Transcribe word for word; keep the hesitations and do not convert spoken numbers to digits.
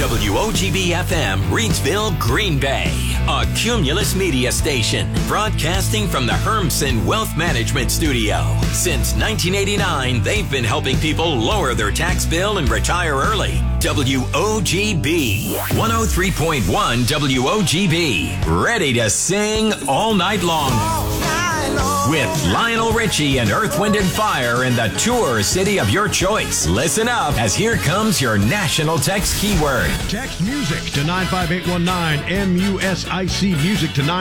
W O G B F M, Reidsville, Green Bay. A Cumulus Media station broadcasting from the Hermsen Wealth Management Studio. Since nineteen eighty-nine, they've been helping people lower their tax bill and retire early. W O G B, one oh three point one W O G B. Ready to sing all night long. With Lionel Richie and Earth, Wind and Fire in the tour city of your choice. Listen up, as here comes your national text keyword. Text music to nine five eight one nine, M U S I C music to nine